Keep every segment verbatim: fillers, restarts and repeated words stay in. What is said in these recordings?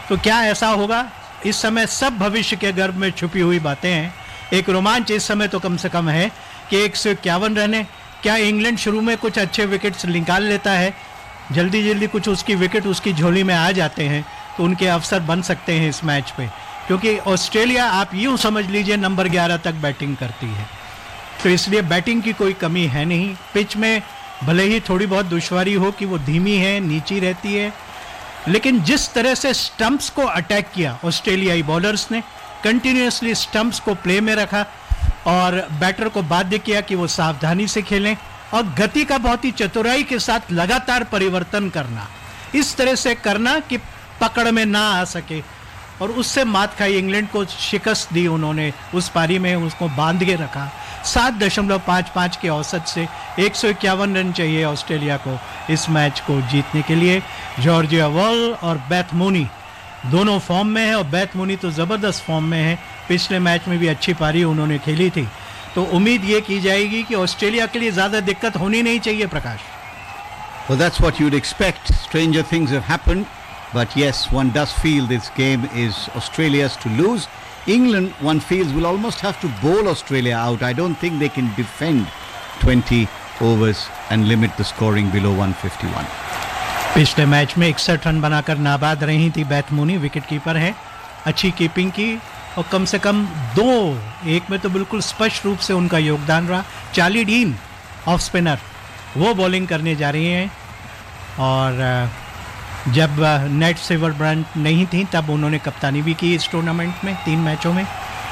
तो क्या ऐसा होगा? इस समय सब भविष्य के गर्भ में छुपी हुई बातें हैं। एक रोमांच इस समय तो कम से कम है कि एक सौ इक्यावन रन है। क्या इंग्लैंड शुरू में कुछ अच्छे विकेट्स निकाल लेता है, जल्दी जल्दी कुछ उसकी विकेट उसकी झोली में आ जाते हैं तो उनके अवसर बन सकते हैं इस मैच पे, क्योंकि ऑस्ट्रेलिया आप यूं समझ लीजिए नंबर ग्यारह तक बैटिंग करती है, तो इसलिए बैटिंग की कोई कमी है नहीं। पिच में भले ही थोड़ी बहुत दुश्वारी हो कि वो धीमी है, नीची रहती है, लेकिन जिस तरह से स्टंप्स को अटैक किया ऑस्ट्रेलियाई बॉलर्स ने, कंटिन्यूसली स्टंप्स को प्ले में रखा और बैटर को बाध्य किया कि वो सावधानी से खेलें और गति का बहुत ही चतुराई के साथ लगातार परिवर्तन करना, इस तरह से करना कि पकड़ में ना आ सके, और उससे मात खाई। इंग्लैंड को शिकस्त दी उन्होंने उस पारी में, उसको बांध के रखा। सात दशमलव पाँच पाँच के औसत से एक सौ इक्यावन रन चाहिए ऑस्ट्रेलिया को इस मैच को जीतने के लिए। जॉर्जिया वॉल और बेथ मूनी दोनों फॉर्म में है, और बेथ मूनी तो ज़बरदस्त फॉर्म में है, पिछले मैच में भी अच्छी पारी उन्होंने खेली थी। तो उम्मीद ये की जाएगी कि ऑस्ट्रेलिया के लिए ज़्यादा दिक्कत होनी नहीं चाहिए। प्रकाश, Well, that's what you'd expect. Stranger things have happened. But yes, one does feel this game is Australia's to lose. England, one feels, will almost have to bowl Australia out. I don't think they can defend twenty overs and limit the scoring below one fifty-one. पिछले match में इकसठ run बनाकर नाबाद रही थी Beth Mooney, wicket keeper है, अच्छी keeping की और कम से कम दो, एक में तो बिल्कुल स्पष्ट रूप से उनका योगदान रहा। चार्ली डीन ऑफ स्पिनर, वो बॉलिंग करने जा रही हैं, और जब नेट सिवरब्रंट नहीं थी तब उन्होंने कप्तानी भी की इस टूर्नामेंट में तीन मैचों में,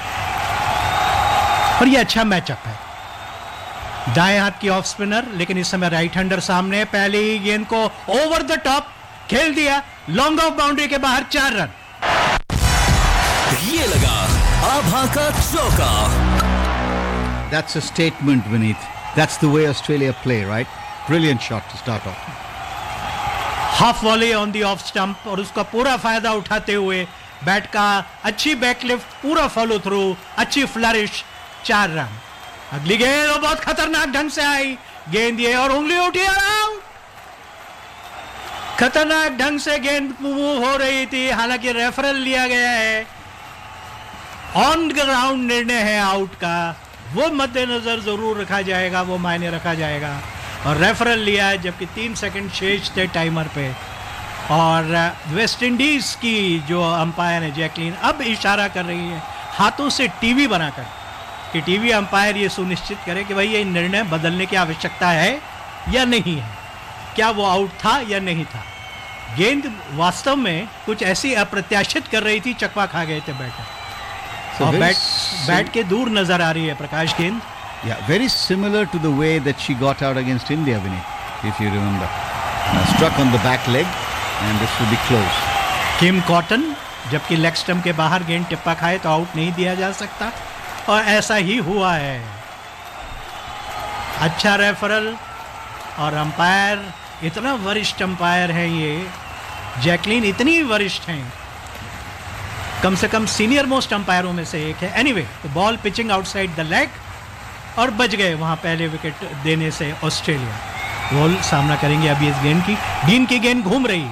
और ये अच्छा मैचअप है। दाएं हाथ की ऑफ स्पिनर, लेकिन इस समय राइट हैंडर सामने, पहले ही गेंद को ओवर द टॉप खेल दिया, लॉन्ग ऑफ बाउंड्री के बाहर, चार रन। ये लगा आभा का चौका। That's a statement, Vineet. That's the way Australia play, right? Brilliant shot to start off. Half volley on the off stump, और उसका पूरा फायदा उठाते हुए बैट का अच्छी बैकलिफ्ट, पूरा फॉलो थ्रू, अच्छी फ्लरिश, चार रन। अगली गेंद और बहुत खतरनाक ढंग से आई, गेंद ये और उंगली उठी और आउट। खतरनाक ढंग से गेंद मूव हो रही थी, हालांकि रेफरल लिया गया है, ऑन ग्राउंड निर्णय है आउट का, वो मद्देनजर जरूर रखा जाएगा, वो मायने रखा जाएगा, और रेफरल लिया है जबकि तीन सेकंड शेष थे टाइमर पे। और वेस्ट इंडीज की जो अंपायर है जैकलीन अब इशारा कर रही है हाथों से टीवी बनाकर कि टीवी अंपायर ये सुनिश्चित करे कि भाई ये निर्णय बदलने की आवश्यकता है या नहीं है, क्या वो आउट था या नहीं था। गेंद वास्तव में कुछ ऐसी अप्रत्याशित कर रही थी, चकवा खा गए थे बैटर, so और बैट बैट के दूर नजर आ रही है प्रकाश गेंद। Yeah, very similar to the way that she got out against India, Vinny, if you remember. Uh, struck on the back leg and this will be close. Kim cotton, जबकि leg stump के बाहर गेंद टिप्पा खाए तो out नहीं दिया जा सकता, और ऐसा ही हुआ है। अच्छा रेफरल, और अंपायर इतना वरिष्ठ अंपायर है ये, जैकलीन इतनी वरिष्ठ हैं, कम से कम सीनियर मोस्ट अंपायरों में से एक है। एनीवे, तो ball pitching outside the leg और बच गए वहां पहले विकेट देने से ऑस्ट्रेलिया। वॉल सामना करेंगे अभी इस गेंद की, डीन की गेंद घूम रही,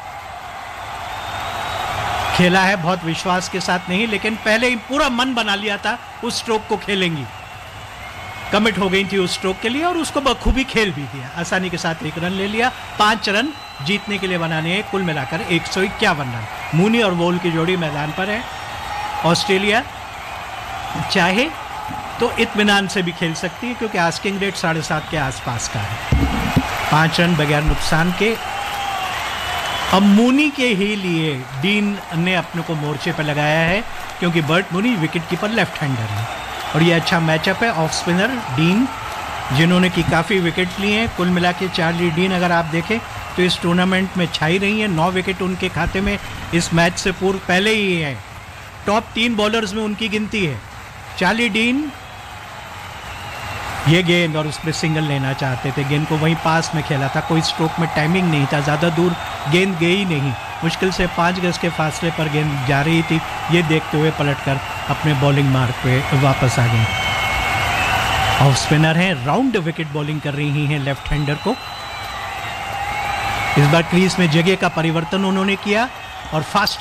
खेला है बहुत विश्वास के साथ नहीं, लेकिन पहले ही पूरा मन बना लिया था उस स्ट्रोक को खेलेंगी, कमिट हो गई थी उस स्ट्रोक के लिए, और उसको बखूबी खेल भी दिया, आसानी के साथ एक रन ले लिया। पांच रन जीतने के लिए बनाने हैं, कुल मिलाकर एक सौ इक्यावन रन। मूनी और वॉल की जोड़ी मैदान पर है। ऑस्ट्रेलिया चाहे तो इत्मीनान से भी खेल सकती है, क्योंकि आस्किंग रेट साढ़े सात के आसपास का है। पांच रन बगैर नुकसान के। अब मूनी के ही लिए डीन ने अपने को मोर्चे पर लगाया है, क्योंकि Burt Mooney wicket keeper left hander है, और ये अच्छा मैचअप है। ऑफ स्पिनर डीन, जिन्होंने की काफ़ी विकेट लिए हैं, कुल मिला के चार्ली डीन अगर आप देखें तो इस टूर्नामेंट में छाई रही हैं, नौ विकेट उनके खाते में इस मैच से पूर्व पहले ही है। टॉप तीन बॉलर्स में उनकी गिनती है। चार्ली डीन ये गेंद और उसमें सिंगल लेना चाहते थे, गेंद को वहीं पास में खेला था, कोई स्ट्रोक में टाइमिंग नहीं था, ज़्यादा दूर गेंद गई नहीं, मुश्किल से पाँच गज के फासले पर गेंद जा रही थी, ये देखते हुए पलटकर अपने बॉलिंग मार्क पे वापस आ गए। ऑफ स्पिनर हैं, राउंड विकेट बॉलिंग कर रही हैं लेफ्ट हैंडर को। इस बार क्रीज में जगह का परिवर्तन उन्होंने किया और फास्ट